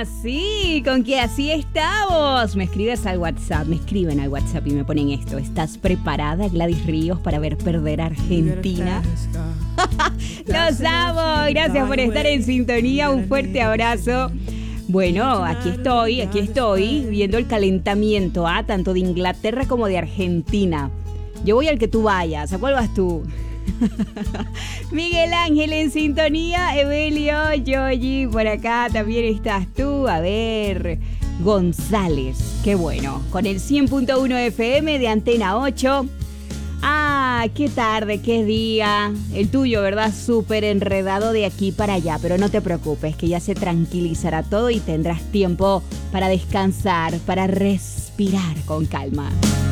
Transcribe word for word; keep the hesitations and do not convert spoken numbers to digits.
sí, con que así estamos. Me escribes al WhatsApp, me escriben al WhatsApp y me ponen esto. ¿Estás preparada, Gladys Ríos, para ver perder a Argentina? Los amo, gracias por estar en sintonía, un fuerte abrazo. Bueno, aquí estoy, aquí estoy, viendo el calentamiento, ¿ah? Tanto de Inglaterra como de Argentina. Yo voy al que tú vayas, ¿a cuál vas tú? Miguel Ángel en sintonía, Evelio, Yoyi, por acá también estás tú, a ver, González, qué bueno, con el cien punto uno F M de Antena ocho. Ah, qué tarde, qué día, el tuyo, ¿verdad? Súper enredado de aquí para allá, pero no te preocupes, que ya se tranquilizará todo y tendrás tiempo para descansar, para respirar con calma.